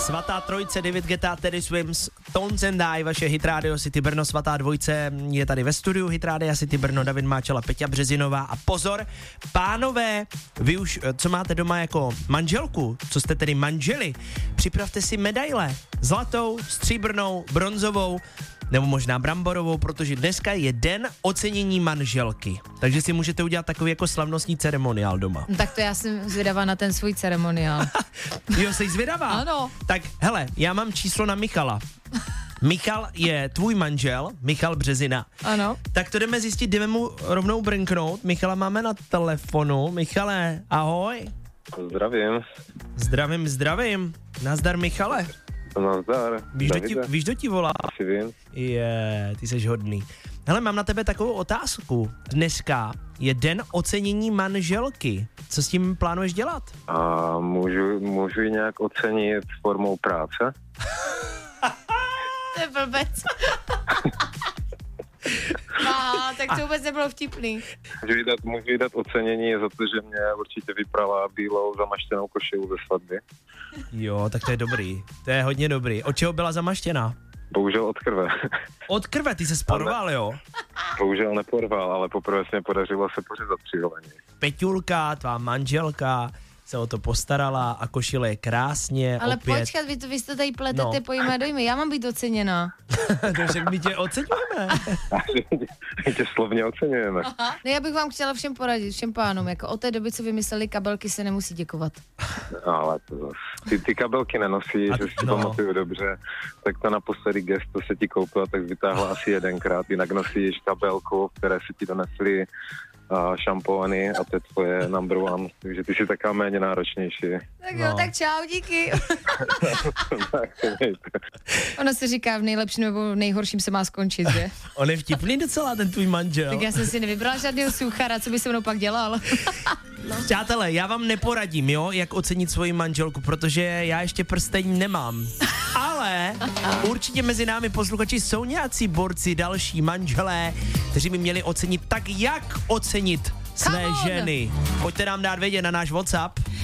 Svatá trojice, David Guetta, Teddy Swims, Tones and I, vaše Hit Radio City Brno, svatá dvojce je tady ve studiu Hit Radio City Brno, David Máčela, Peťa Březinová a pozor, pánové, vy už, co máte doma jako manželku, co jste tedy manželi, připravte si medaile, zlatou, stříbrnou, bronzovou, nebo možná bramborovou, protože dneska je den ocenění manželky. Takže si můžete udělat takový jako slavnostní ceremoniál doma. Tak to já jsem zvědavá na ten svůj ceremoniál. Jo, jsi zvědavá? Ano. Tak hele, já mám číslo na Michala. Michal je tvůj manžel, Michal Březina. Ano. Tak to jdeme zjistit, jdeme mu rovnou brnknout. Michala máme na telefonu. Michale, ahoj. Zdravím. Nazdar, Michale. Nazdar. Víš, kdo ti volá? Asi vím. Ty jsi hodný. Hele, mám na tebe takovou otázku. Dneska je den ocenění manželky. Co s tím plánuješ dělat? A můžu ji nějak ocenit formou práce? To je blbec. Aha, tak to vůbec nebylo vtipný. Můžu jí dát ocenění za to, že mě určitě vyprala bílou zamaštěnou košili ze svatby. Jo, tak to je dobrý. To je hodně dobrý. Od čeho byla zamaštěná? Bohužel od krve. Od krve, ty se porval, jo? Bohužel neporval, ale poprvé se mi podařilo se pořezat při holení. Peťulka, tvá manželka, se o to postarala a košile je krásně. Ale opět. počkat, vy to tady pletete pojme dojmy, já mám být oceněna. Takže my tě oceňujeme. My tě slovně oceňujeme. Aha. No já bych vám chtěla všem poradit, všem pánům, jako od té doby, co vymysleli kabelky, se nemusí děkovat. Ale to zase. Ty kabelky nenosíš, že si pamatuju dobře, tak to naposledy gesto se ti koupila, tak vytáhla asi jedenkrát, jinak nosíš kabelku, které se ti donesly šampóny a to je tvoje number one, takže ty jsi taká méně náročnější. Tak jo, tak čau, díky. Ono se říká, v nejlepším nebo nejhorším se má skončit, že? On je vtipný docela, ten tvůj manžel. Tak já jsem si nevybrala žádného suchara, co by se mnou pak dělal. Přátelé, já vám neporadím, jo, jak ocenit svoji manželku, protože já ještě prsteň nemám. Ale určitě mezi námi posluchači jsou nějací borci, další manželé, kteří by měli ocenit tak, jak ocenit své ženy. Pojďte nám dát vědět na náš WhatsApp.